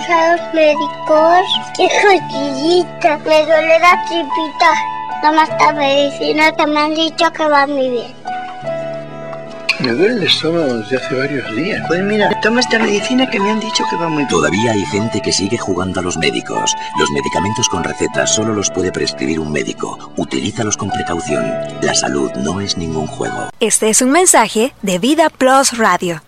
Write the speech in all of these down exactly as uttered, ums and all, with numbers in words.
a los médicos. ¡Qué jodidita! Me duele la tripita. Toma esta medicina que me han dicho que va muy bien. Me duele el estómago desde hace varios días. Pues mira, toma esta medicina que me han dicho que va muy bien. Todavía hay gente que sigue jugando a los médicos. Los medicamentos con receta solo los puede prescribir un médico. Utilízalos con precaución. La salud no es ningún juego. Este es un mensaje de Vida Plus Radio.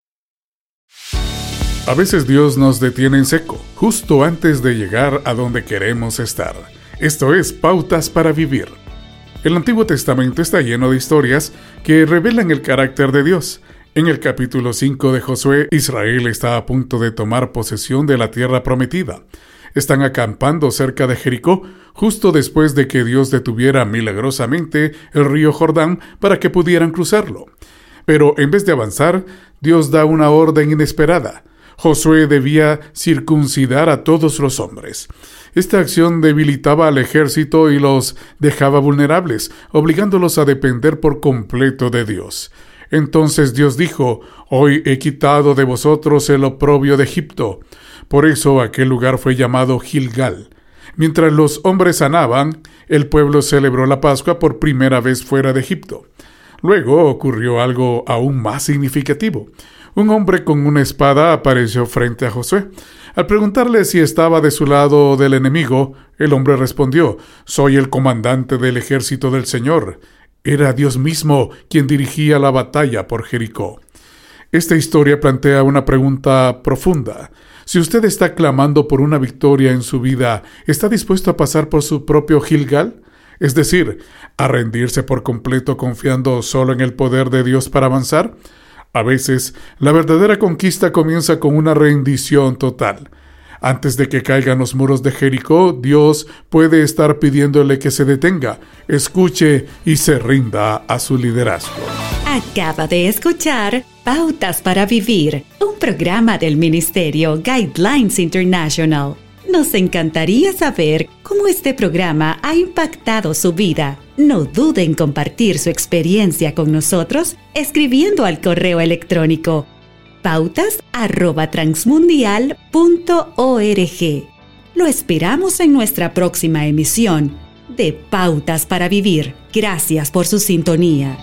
A veces Dios nos detiene en seco, justo antes de llegar a donde queremos estar. Esto es Pautas para Vivir. El Antiguo Testamento está lleno de historias que revelan el carácter de Dios. En el capítulo cinco de Josué, Israel está a punto de tomar posesión de la tierra prometida. Están acampando cerca de Jericó, justo después de que Dios detuviera milagrosamente el río Jordán para que pudieran cruzarlo. Pero en vez de avanzar, Dios da una orden inesperada. Josué debía circuncidar a todos los hombres. Esta acción debilitaba al ejército y los dejaba vulnerables, obligándolos a depender por completo de Dios. Entonces Dios dijo: «Hoy he quitado de vosotros el oprobio de Egipto». Por eso aquel lugar fue llamado Gilgal. Mientras los hombres sanaban, el pueblo celebró la Pascua por primera vez fuera de Egipto. Luego ocurrió algo aún más significativo. Un hombre con una espada apareció frente a Josué. Al preguntarle si estaba de su lado o del enemigo, el hombre respondió: «Soy el comandante del ejército del Señor». Era Dios mismo quien dirigía la batalla por Jericó. Esta historia plantea una pregunta profunda. Si usted está clamando por una victoria en su vida, ¿está dispuesto a pasar por su propio Gilgal? Es decir, a rendirse por completo confiando solo en el poder de Dios para avanzar. A veces, la verdadera conquista comienza con una rendición total. Antes de que caigan los muros de Jericó, Dios puede estar pidiéndole que se detenga, escuche y se rinda a su liderazgo. Acaba de escuchar Pautas para Vivir, un programa del Ministerio Guidelines International. Nos encantaría saber cómo este programa ha impactado su vida. No dude en compartir su experiencia con nosotros escribiendo al correo electrónico pautas arroba transmundial punto org. Lo esperamos en nuestra próxima emisión de Pautas para Vivir. Gracias por su sintonía.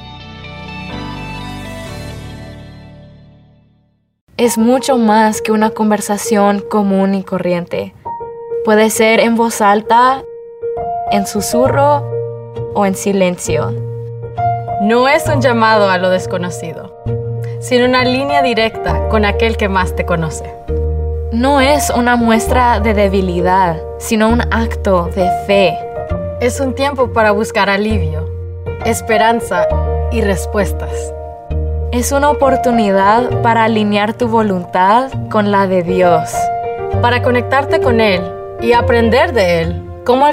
Es mucho más que una conversación común y corriente. Puede ser en voz alta, en susurro o en silencio. No es un llamado a lo desconocido, sino una línea directa con aquel que más te conoce. No es una muestra de debilidad, sino un acto de fe. Es un tiempo para buscar alivio, esperanza y respuestas. Es una oportunidad para alinear tu voluntad con la de Dios. Para conectarte con Él y aprender de Él, cómo